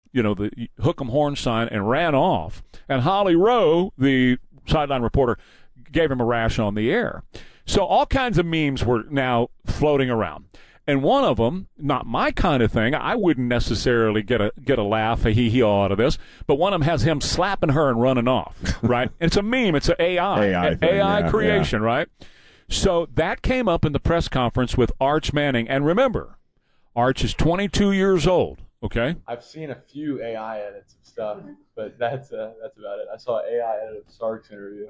the hook 'em horn sign and ran off. And Holly Rowe, the sideline reporter, gave him a rash on the air. So all kinds of memes were now floating around. And one of them, not my kind of thing, I wouldn't necessarily get a laugh, a hee-hee out of this, but one of them has him slapping her and running off, right? It's a meme. It's an AI creation, right? So that came up in the press conference with Arch Manning. And remember, Arch is 22 years old, okay? I've seen a few AI edits of stuff, but that's about it. I saw an AI edit of the Starks interview.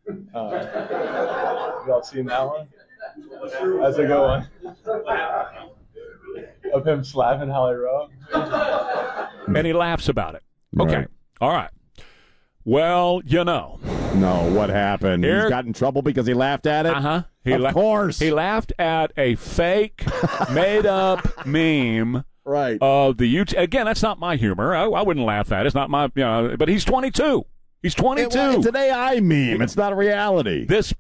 Y'all seen that one? That's a good one. Of him slapping Holly Rowe. And he laughs about it. Okay. Right. All right. Well, No, what happened? He's got in trouble because he laughed at it? Uh-huh. Of course. He laughed at a fake, made-up meme right. of the YouTube. Again, that's not my humor. I wouldn't laugh at it. It's not my, but he's 22. He's 22. It's an AI meme. It's not a reality. This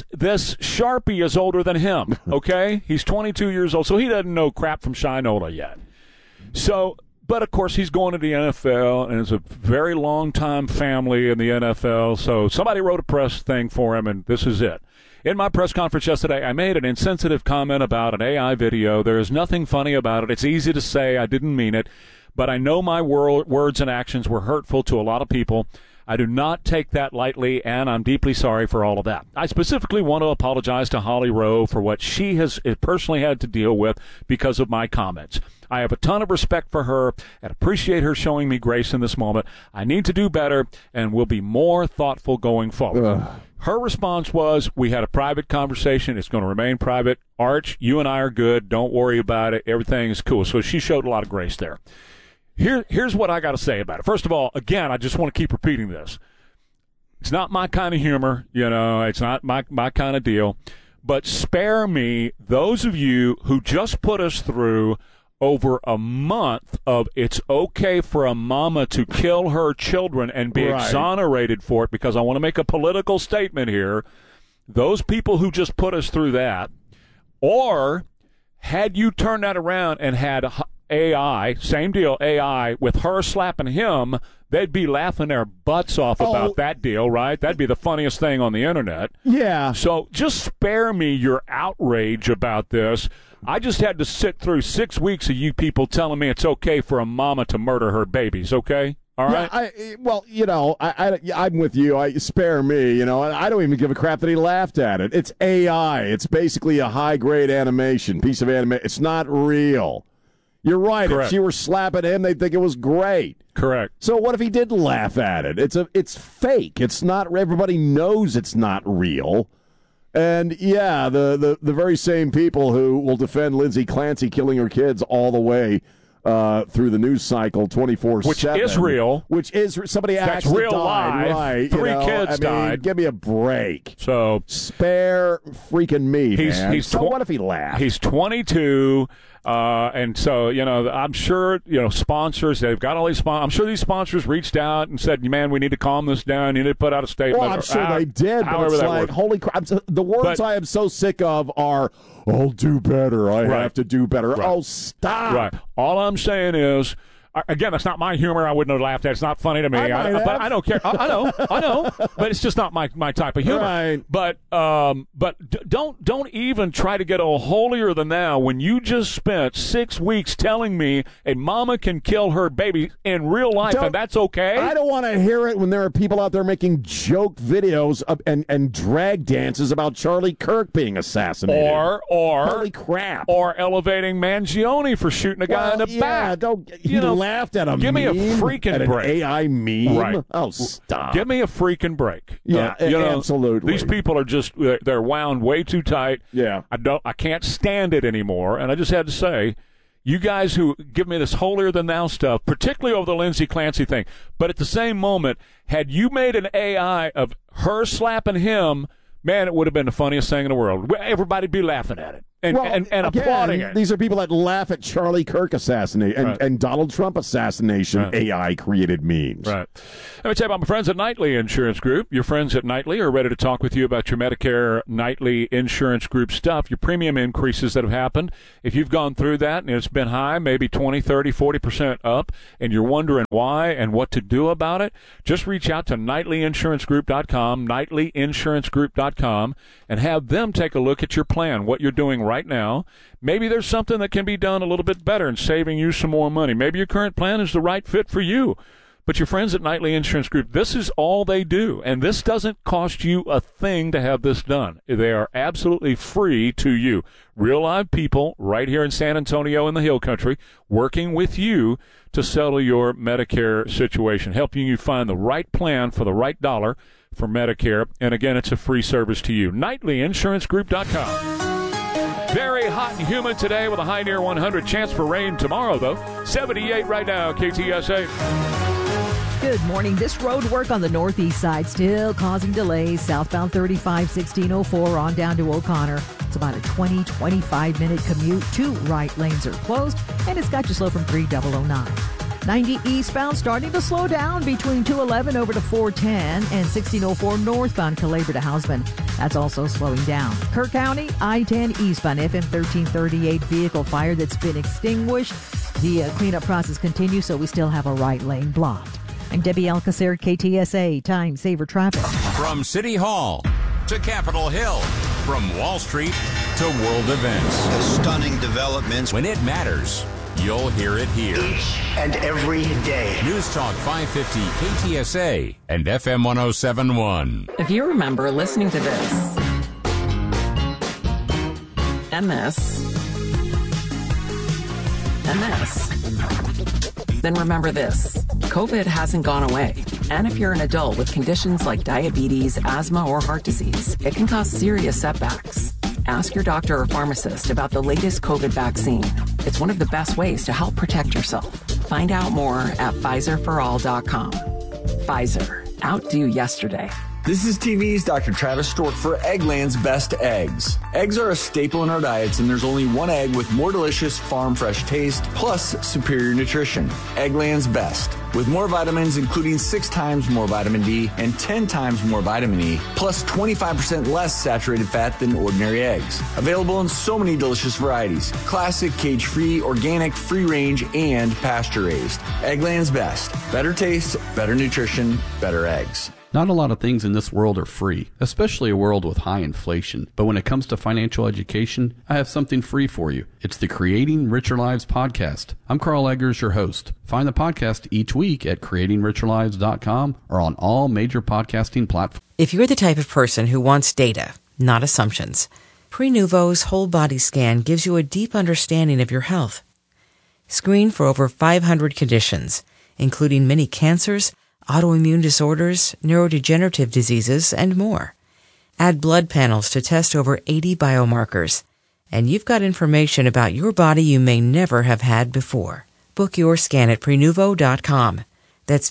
Sharpie is older than him, okay? He's 22 years old, so he doesn't know crap from Shinola yet. So, but of course, he's going to the NFL, and it's a very long-time family in the NFL, so somebody wrote a press thing for him, and this is it. In my press conference yesterday, I made an insensitive comment about an AI video. There is nothing funny about it. It's easy to say. I didn't mean it, but I know my words and actions were hurtful to a lot of people. I do not take that lightly, and I'm deeply sorry for all of that. I specifically want to apologize to Holly Rowe for what she has personally had to deal with because of my comments. I have a ton of respect for her and appreciate her showing me grace in this moment. I need to do better and will be more thoughtful going forward. Her response was, we had a private conversation. It's going to remain private. Arch, you and I are good. Don't worry about it. Everything is cool. So she showed a lot of grace there. Here's what I got to say about it. First of all, again, I just want to keep repeating this. It's not my kind of humor, it's not my kind of deal. But spare me those of you who just put us through over a month of it's okay for a mama to kill her children and be exonerated for it, because I want to make a political statement here. Those people who just put us through that, or had you turned that around and had AI, same deal, AI, with her slapping him, they'd be laughing their butts off about that deal, right? That'd be the funniest thing on the internet. Yeah. So just spare me your outrage about this. I just had to sit through 6 weeks of you people telling me it's okay for a mama to murder her babies, okay? All right. I'm with you. Spare me. I don't even give a crap that he laughed at it. It's AI. It's basically a high-grade piece of animation. It's not real. You're right. Correct. If she were slapping him, they'd think it was great. Correct. So what if he did laugh at it? It's fake. It's not. Everybody knows it's not real. And yeah, the very same people who will defend Lindsay Clancy killing her kids all the way through the news cycle 24/7, which is real. Which is somebody actually That's real died, live. right? 3 kids died. Give me a break. So spare freaking me, man. So what if he laughed? He's 22. And so, I'm sure, sponsors, they've got all these sponsors. I'm sure these sponsors reached out and said, man, we need to calm this down. You need to put out a statement. Well, I'm sure they did, but it's like, holy crap. The words I am so sick of are, I'll do better. I have to do better. Right. Oh, stop. Right. All I'm saying is, again, that's not my humor. I wouldn't have laughed at it. It's not funny to me. But I don't care. I know. But it's just not my type of humor. Right. But don't even try to get a holier than thou when you just spent 6 weeks telling me a mama can kill her baby in real life, and that's okay. I don't want to hear it when there are people out there making joke videos and drag dances about Charlie Kirk being assassinated. Or holy crap. Or elevating Mangione for shooting a guy in the back. Laughed at a give meme, me a freaking at break. An AI meme? Right. Oh, stop. Give me a freaking break. Yeah, absolutely. These people are just, they're wound way too tight. Yeah. I can't stand it anymore. And I just had to say, you guys who give me this holier-than-thou stuff, particularly over the Lindsay Clancy thing, but at the same moment, had you made an AI of her slapping him, man, it would have been the funniest thing in the world. Everybody'd be laughing at it. and applauding it. These are people that laugh at Charlie Kirk assassination and Donald Trump assassination AI-created memes. Right. Let me tell you about my friends at Nightly Insurance Group. Your friends at Nightly are ready to talk with you about your Medicare Nightly Insurance Group stuff, your premium increases that have happened. If you've gone through that and it's been high, maybe 20, 30, 40% up, and you're wondering why and what to do about it, just reach out to nightlyinsuranceGroup.com, nightlyinsuranceGroup.com, and have them take a look at your plan, what you're doing right now. Maybe there's something that can be done a little bit better in saving you some more money. Maybe your current plan is the right fit for you. But your friends at Nightly Insurance Group, this is all they do, and this doesn't cost you a thing to have this done. They are absolutely free to you. Real live people right here in San Antonio in the Hill Country working with you to settle your Medicare situation, helping you find the right plan for the right dollar for Medicare. And again, it's a free service to you. NightlyInsuranceGroup.com. Very hot and humid today with a high near 100. Chance for rain tomorrow, though. 78 right now, KTSA. Good morning. This road work on the northeast side still causing delays. Southbound 35, 1604 on down to O'Connor. It's about a 20-25 minute commute. 2 right lanes are closed, and it's got you slow from 3009. 90 eastbound starting to slow down between 211 over to 410 and 1604 northbound Calabre to Houseman. That's also slowing down. Kerr County, I-10 eastbound FM 1338 vehicle fire that's been extinguished. The cleanup process continues, so we still have a right lane blocked. I'm Debbie Alcacer, KTSA, Time Saver Traffic. From City Hall to Capitol Hill, from Wall Street to world events. The stunning developments. When it matters, you'll hear it here. Each and every day. News Talk 550 KTSA and FM 1071. If you remember listening to this, MS, then remember this. COVID hasn't gone away. And if you're an adult with conditions like diabetes, asthma, or heart disease, it can cause serious setbacks. Ask your doctor or pharmacist about the latest COVID vaccine. It's one of the best ways to help protect yourself. Find out more at PfizerForAll.com. Pfizer. Outdo yesterday. This is TV's Dr. Travis Stork for Eggland's Best Eggs. Eggs are a staple in our diets, and there's only one egg with more delicious farm fresh taste, plus superior nutrition. Eggland's Best. With more vitamins, including 6 times more vitamin D and 10 times more vitamin E, plus 25% less saturated fat than ordinary eggs. Available in so many delicious varieties. Classic, cage-free, organic, free-range, and pasture-raised. Eggland's Best. Better taste, better nutrition, better eggs. Not a lot of things in this world are free, especially a world with high inflation. But when it comes to financial education, I have something free for you. It's the Creating Richer Lives podcast. I'm Carl Eggers, your host. Find the podcast each week at creatingricherlives.com or on all major podcasting platforms. If you're the type of person who wants data, not assumptions, Prenuvo's whole body scan gives you a deep understanding of your health. Screen for over 500 conditions, including many cancers, autoimmune disorders, neurodegenerative diseases, and more. Add blood panels to test over 80 biomarkers, and you've got information about your body you may never have had before. Book your scan at Prenuvo.com. That's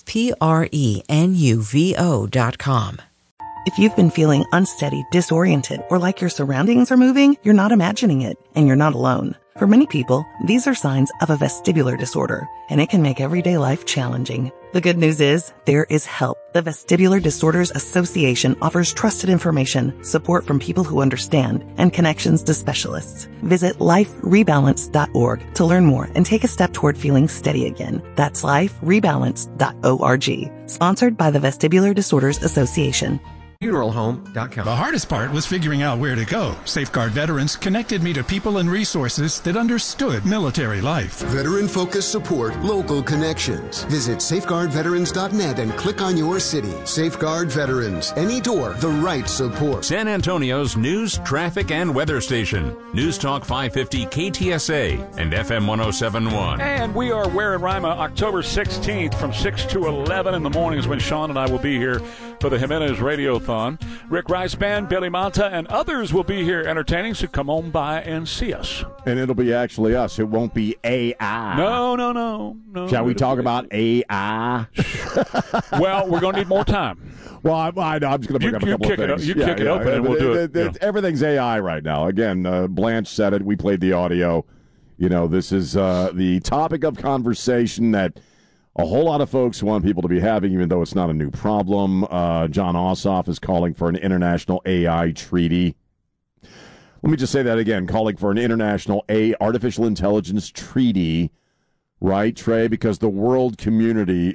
Prenuvo.com. If you've been feeling unsteady, disoriented, or like your surroundings are moving, you're not imagining it, and you're not alone. For many people, these are signs of a vestibular disorder, and it can make everyday life challenging. The good news is, there is help. The Vestibular Disorders Association offers trusted information, support from people who understand, and connections to specialists. Visit liferebalance.org to learn more and take a step toward feeling steady again. That's liferebalance.org. Sponsored by the Vestibular Disorders Association. funeralhome.com. The hardest part was figuring out where to go. Safeguard Veterans connected me to people and resources that understood military life. Veteran-focused support, local connections. Visit safeguardveterans.net and click on your city. Safeguard Veterans. Any door, the right support. San Antonio's news, traffic, and weather station. News Talk 550 KTSA and FM 1071. And we are Where in Rima, October 16th from 6 to 11 in the mornings when Sean and I will be here for the Jimenez Radio fun. Rick Rice Band, Billy Manta, and others will be here entertaining, so come on by and see us. And it'll be actually us. It won't be AI. No. Shall we talk about AI? Well, we're going to need more time. Well, I know. I'm just going to bring up a couple of things. You kick it open and we'll do it. Everything's AI right now. Again, Blanche said it. We played the audio. This is the topic of conversation that a whole lot of folks want people to be having, even though it's not a new problem. John Ossoff is calling for an international AI treaty. Let me just say that again, calling for an international artificial intelligence treaty, right, Trey? Because the world community